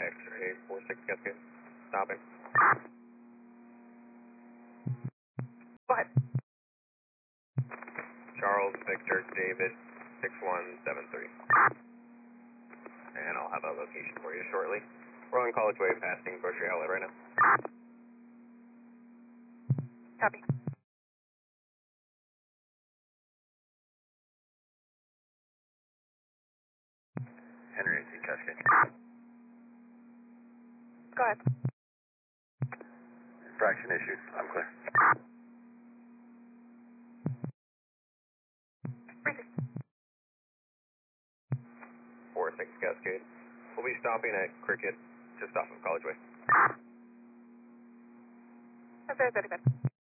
X-ray 46 Cascade. Stopping. Go ahead. Charles Victor David 6173. And I'll have a location for you shortly. We're on College Way passing Grocery Outlet right now. Copy. Henry C. Cascade. Go ahead. Fraction issued. I'm clear. Briefing. 46 Cascade. We'll be stopping at Cricket just off of College Way. That's very good.